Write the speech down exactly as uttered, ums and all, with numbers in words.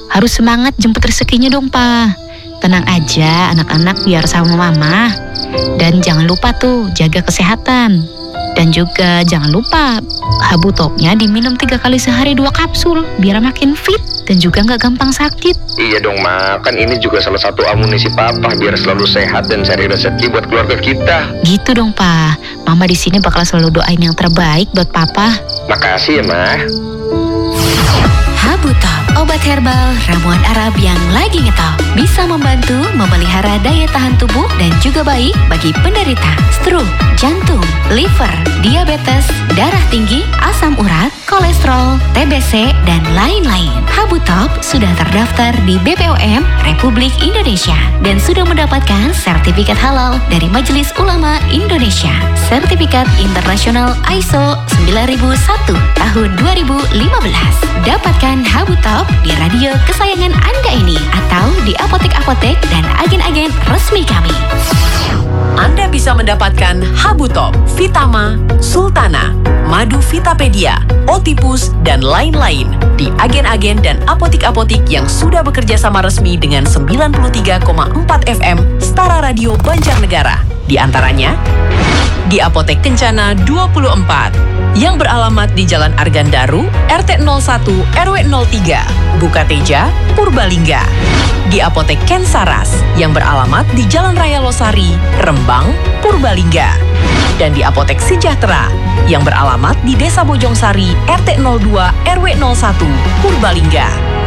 Harus semangat jemput rezekinya dong, Pa. Tenang aja anak-anak biar sama Mama. Dan jangan lupa tuh jaga kesehatan. Dan juga jangan lupa Habu Topnya diminum tiga kali sehari dua kapsul biar makin fit dan juga nggak gampang sakit. Iya dong, Ma. Kan ini juga salah satu amunisi Papa biar selalu sehat dan cari rezeki buat keluarga kita. Gitu dong, Pa. Mama di sini bakal selalu doain yang terbaik buat Papa. Makasih ya, Ma. Habu Top, obat herbal ramuan Arab yang lagi ngetop. Bisa membantu memelihara daya tahan tubuh dan juga baik bagi penderita stroke, jantung, liver, diabetes, darah tinggi, asam urat, kolesterol, T B C, dan lain-lain. Habu Top sudah terdaftar di B P O M Republik Indonesia dan sudah mendapatkan sertifikat halal dari Majelis Ulama Indonesia. Sertifikat internasional I S O sembilan ribu satu tahun dua ribu lima belas. Dapatkan Habu Top di radio kesayangan Anda ini atau di apotek-apotek dan agen-agen resmi kami. Anda bisa mendapatkan Habu Top, Vitama, Sultana, Madu Vitapedia, Otipus, dan lain-lain di agen-agen dan apotik-apotik yang sudah bekerja sama resmi dengan sembilan puluh tiga koma empat F M Setara Radio Banjarnegara. Di antaranya, di Apotek Kencana dua puluh empat yang beralamat di Jalan Argandaru, R T nol satu R W nol tiga, Bukateja, Purbalingga. Di Apotek Ken Saras yang beralamat di Jalan Raya Losari, Rembang, Purbalingga. Dan di Apotek Sejahtera yang beralamat di Desa Bojongsari, R T nol dua R W nol satu, Purbalingga.